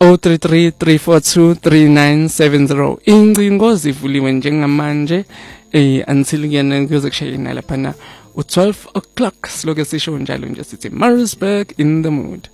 033 342 3970 incingo zivuliwe njengamanje until ngiyana kuzokushayina lapha na u12 o'clock siloke sisho njalo nje sithi Maritzburg in the mood.